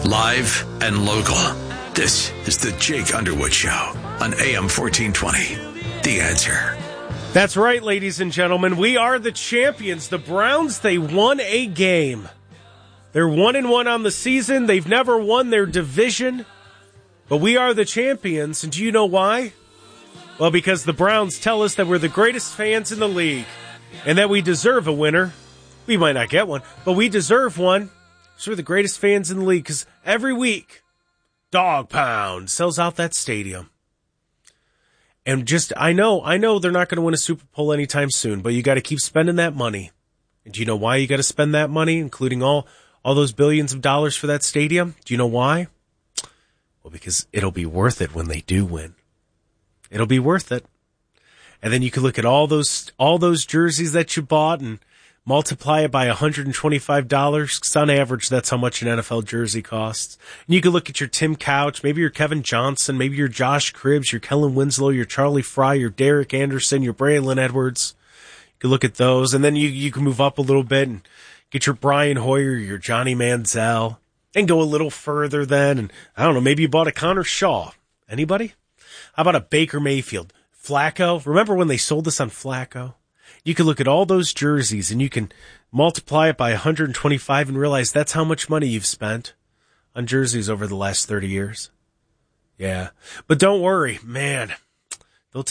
Live and local. This is the Jake Underwood Show on AM 1420. The Answer. That's right, ladies and gentlemen. We are the champions. The Browns, they won a game. They're 1-1 on the season. They've never won their division. But we are the champions. And do you know why? Well, because the Browns tell us that we're the greatest fans in the league and that we deserve a winner. We might not get one, but we deserve one. So we're the greatest fans in the league because every week, Dog Pound sells out that stadium. And I know they're not going to win a Super Bowl anytime soon, but you got to keep spending that money. And do you know why you got to spend that money, including all those billions of dollars for that stadium? Do you know why? Well, because it'll be worth it when they do win. It'll be worth it. And then you can look at all those jerseys that you bought and multiply it by $125, because on average, that's how much an NFL jersey costs. And you can look at your Tim Couch, maybe your Kevin Johnson, maybe your Josh Cribbs, your Kellen Winslow, your Charlie Fry, your Derek Anderson, your Braylon Edwards. You can look at those, and then you can move up a little bit and get your Brian Hoyer, your Johnny Manziel, and go a little further then. And I don't know, maybe you bought a Connor Shaw. Anybody? How about a Baker Mayfield? Flacco? Remember when they sold us on Flacco? You can look at all those jerseys and you can multiply it by 125 and realize that's how much money you've spent on jerseys over the last 30 years. Yeah. But don't worry, man.